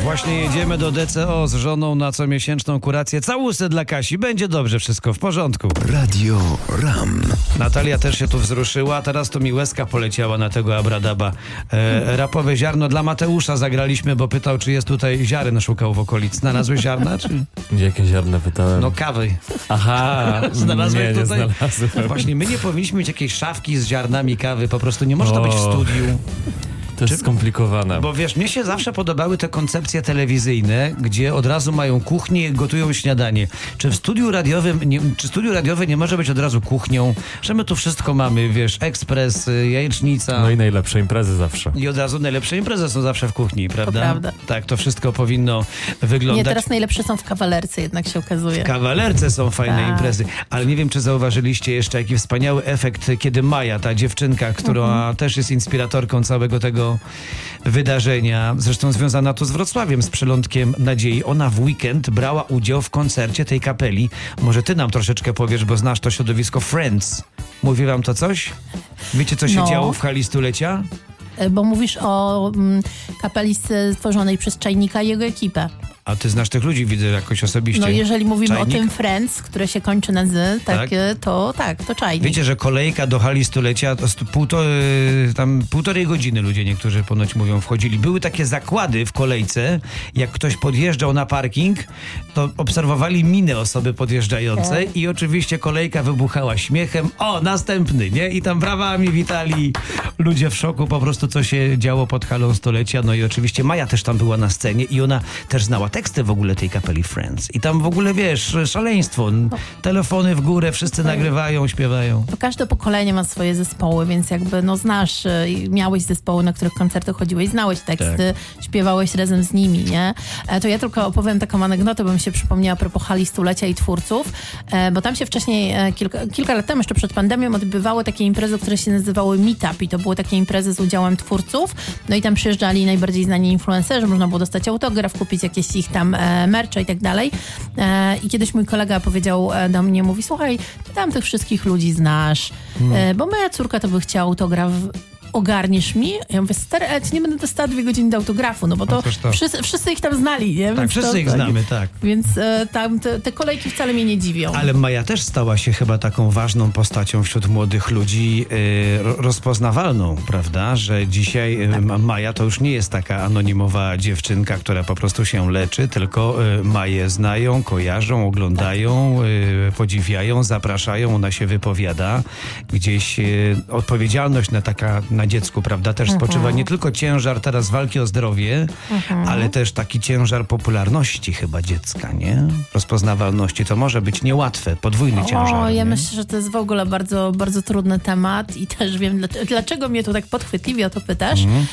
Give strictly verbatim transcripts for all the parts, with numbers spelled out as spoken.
Właśnie jedziemy do D C O z żoną na comiesięczną kurację. Całusy dla Kasi. Będzie dobrze, wszystko w porządku. Radio RAM. Natalia też się tu wzruszyła, teraz to mi łezka poleciała na tego Abradaba. E, rapowe ziarno dla Mateusza zagraliśmy, bo pytał, czy jest tutaj ziaren, szukał w okolicy. Znalazłeś ziarna, czy? Jakie ziarna pytałem? No kawy. Aha, Znalazłeś nie, tutaj? Nie znalazłem. Właśnie my nie powinniśmy mieć jakiejś szafki z ziarnami kawy, po prostu nie może to być w O. studiu. To jest skomplikowane. Bo wiesz, mnie się zawsze podobały te koncepcje telewizyjne, gdzie od razu mają kuchnię i gotują śniadanie. Czy w studiu radiowym, nie, czy studiu radiowe nie może być od razu kuchnią? Że my tu wszystko mamy, wiesz, ekspres, jajecznica. No i najlepsze imprezy zawsze. I od razu najlepsze imprezy są zawsze w kuchni, prawda? To prawda. Tak, to wszystko powinno wyglądać. Nie, teraz najlepsze są w kawalerce, jednak się okazuje. W kawalerce są fajne Tak. imprezy, ale nie wiem, czy zauważyliście jeszcze jaki wspaniały efekt, kiedy Maja, ta dziewczynka, która Mhm. też jest inspiratorką całego tego wydarzenia, zresztą związana to z Wrocławiem, z Przylądkiem Nadziei. Ona w weekend brała udział w koncercie tej kapeli. Może ty nam troszeczkę powiesz, bo znasz to środowisko Friends. Mówi wam to coś? Wiecie, co się No. działo w hali stulecia? Bo mówisz o mm, kapeli stworzonej przez Czajnika i jego ekipę. A ty znasz tych ludzi, widzę jakoś osobiście. No jeżeli mówimy Czajnik? o tym Friends, które się kończy na z, tak, Tak? to tak, to Czajnik. Wiecie, że kolejka do hali stulecia, to stu- półto, y, tam półtorej godziny ludzie niektórzy ponoć mówią wchodzili. Były takie zakłady w kolejce, jak ktoś podjeżdżał na parking, to obserwowali minę osoby podjeżdżającej Tak. i oczywiście kolejka wybuchała śmiechem. O, następny, nie? I tam brawami witali ludzie w szoku po prostu, co się działo pod halą stulecia. No i oczywiście Maja też tam była na scenie i ona też znała teksty w ogóle tej kapeli Friends. I tam w ogóle, wiesz, szaleństwo. Telefony w górę, wszyscy nagrywają, śpiewają. Bo każde pokolenie ma swoje zespoły, więc jakby no znasz, y, miałeś zespoły, na których koncerty chodziłeś, znałeś teksty, śpiewałeś razem z nimi, nie? E, to ja tylko opowiem taką anegdotę, bo mi się przypomniała a propos hali stulecia i twórców, e, bo tam się wcześniej, e, kilka, kilka lat temu, jeszcze przed pandemią, odbywały takie imprezy, które się nazywały Meetup i to były takie imprezy z udziałem twórców, no i tam przyjeżdżali najbardziej znani influencerzy, można było dostać autograf, kupić jakieś ich tam e, mercze i tak dalej. E, I kiedyś mój kolega powiedział e, do mnie, mówi, słuchaj, ty tam tych wszystkich ludzi znasz, e, bo moja córka to by chciała autograf, ogarniesz mi? Ja mówię, stary, ale ci nie będę dostała dwie godziny do autografu, no bo to, Otóż to. Wszyscy, wszyscy ich tam znali, nie? Tak, Więc wszyscy to, ich znamy, tak. Więc e, tam te, te kolejki wcale mnie nie dziwią. Ale Maja też stała się chyba taką ważną postacią wśród młodych ludzi, yy, ro- rozpoznawalną, prawda? Że dzisiaj yy, Ma- Maja to już nie jest taka anonimowa dziewczynka, która po prostu się leczy, tylko yy, Maję znają, kojarzą, oglądają, yy, podziwiają, zapraszają, ona się wypowiada. Gdzieś yy, odpowiedzialność na taka na dziecku, prawda? Też spoczywa nie tylko ciężar teraz walki o zdrowie, ale też taki ciężar popularności chyba dziecka, nie? Rozpoznawalności. To może być niełatwe, podwójny ciężar. O, ja nie? myślę, że to jest w ogóle bardzo, bardzo trudny temat i też wiem, dlaczego, dlaczego mnie tu tak podchwytliwie o to pytasz. Mhm.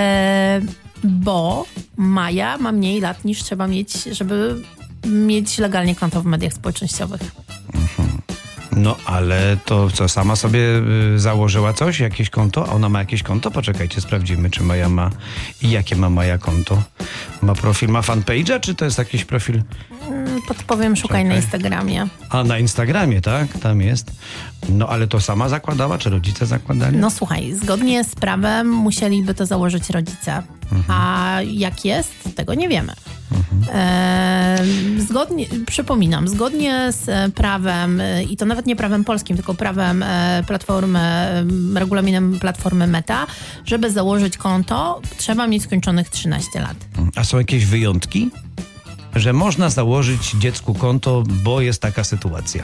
E, bo Maja ma mniej lat niż trzeba mieć, żeby mieć legalnie konto w mediach społecznościowych. No, ale to co, sama sobie y, założyła coś, jakieś konto? A ona ma jakieś konto? Poczekajcie, sprawdzimy, czy Maja ma i jakie ma Maja konto. Ma profil, ma fanpage'a, czy to jest jakiś profil? Mm, Podpowiem, szukaj na Czekaj. Instagramie. A, na Instagramie, tak? Tam jest. No, ale to sama zakładała, czy rodzice zakładali? No słuchaj, zgodnie z prawem musieliby to założyć rodzice. A jak jest, tego nie wiemy. E, zgodnie, przypominam, zgodnie z e, prawem, e, i to nawet nie prawem polskim, tylko prawem e, platformy, e, regulaminem platformy Meta, żeby założyć konto, trzeba mieć skończonych trzynaście lat. A są jakieś wyjątki? Że można założyć dziecku konto, bo jest taka sytuacja.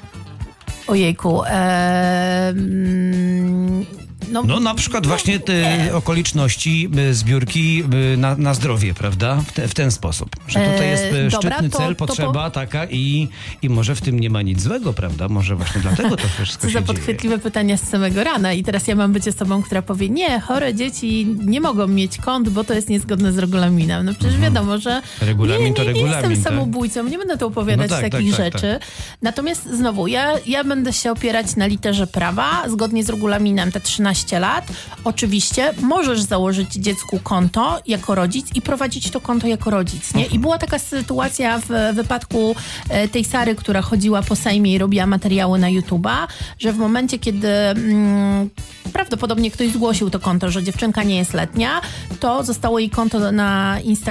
Ojejku. E, mm, no, No na przykład właśnie te okoliczności y, zbiórki y, na, na zdrowie, prawda? W, te, w ten sposób. Że tutaj jest y, Eee, dobra, szczytny to- cel, to po- potrzeba taka i, i może w tym nie ma nic złego, prawda? Może właśnie dlatego to wszystko Co się za dzieje. podchwytliwe pytania z samego rana i teraz ja mam być osobą, która powie, nie, chore dzieci nie mogą mieć kont, bo to jest niezgodne z regulaminem. No przecież wiadomo, że Regulamin nie, to nie, nie regulamin, jestem tak? samobójcą, nie będę tu opowiadać No tak, takich tak, tak, rzeczy. Natomiast znowu, ja, ja będę się opierać na literze prawa, zgodnie z regulaminem te trzynaście lat. Oczywiście możesz założyć dziecku konto jako rodzic i prowadzić to konto jako rodzic, nie? I była taka sytuacja w wypadku e, tej Sary, która chodziła po Sejmie i robiła materiały na YouTube'a, że w momencie, kiedy mm, prawdopodobnie ktoś zgłosił to konto, że dziewczynka nie jest letnia, to zostało jej konto na Instagramie